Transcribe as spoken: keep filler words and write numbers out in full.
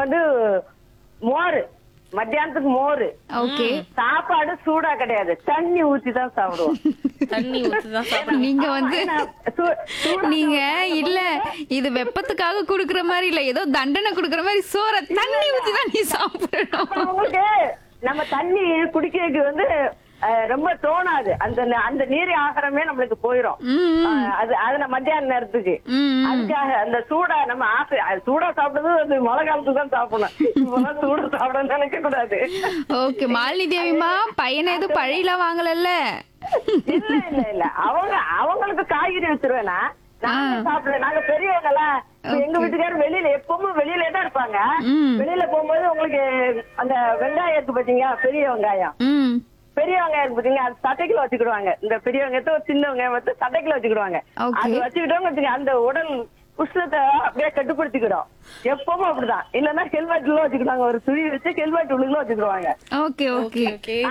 வந்து மோரு, மத்தியானத்துக்கு மோரு. ஓகே. சாப்பாடு சூடா கிடையாது, தண்ணி ஊத்தி தான் சாப்பிடுவோம். தண்ணி ஊத்திதான் சாப்பிடுங்க. நீங்க வந்து சூ- சூடா நீங்க இல்ல இது வெப்பத்துக்காக குடுக்கற மாதிரி இல்ல, ஏதோ தண்டனை குடுக்கற மாதிரி சோற தண்ணி ஊத்தி தான் நீ சாப்பிடணும். அப்புறம் உங்களுக்கு நம்ம தண்ணி குடிக்கிறதுக்கு வந்து அஹ், ரொம்ப தோணாது. அந்த அந்த நீர் ஆகாரமே நம்மளுக்கு போயிரும். ம், அஹ், அது அதுல மத்தியான நேரத்துக்கு ம். அதுக்காக அந்த சூடா நம்ம ஆசை அது சூடா சாப்பிடுறது அது மழை காலத்துக்கு தான் சாப்பிடணும். இப்பெல்லாம் சூடா சாப்பிட நினைக்க கூடாது. ஓகே மாலினி தேவிமா, பையனை எதுவும் பழியெல்லாம் வாங்கலல்ல? இல்ல இல்ல இல்ல அவங்க அவங்களுக்கு காய்கறி வச்சிருவேனா, நாங்க சாப்பிடுறேன். நாங்க பெரியவங்க எல்லாம் இப்ப எங்க வீட்டுக்காரர் வெளியில எப்பவும் வெளியில தான் இருப்பாங்க. ம். வெளியில போகும்போது உங்களுக்கு அந்த வெங்காயம் இருக்கு பாத்தீங்க, பெரிய வெங்காயம் ம். பெரிய வெங்காயம் இருக்கு பாத்தீங்க, அது சட்டைக்குள்ள வச்சுக்கிடுவாங்க. இந்த பெரிய வெங்காயத்தை ஒரு சின்ன வெங்காயம் வந்து சட்டைக்குள்ள வச்சுக்கிடுவாங்க. Okay. அது வச்சுக்கிட்டோம்னு வச்சுங்க, அந்த உடல் உஷ்ணத்தை அப்படியே கட்டுப்படுத்திக்கிறோம். எப்பவும் அப்படிதான். இல்லன்னா ஹெல்மெட் உள்ள வச்சுக்கிடுவாங்க, ஒரு துணி வச்சு ஹெல்மெட் உள்ளுக்குள்ள வச்சுக்கிடுவாங்க. Okay okay. ஓகே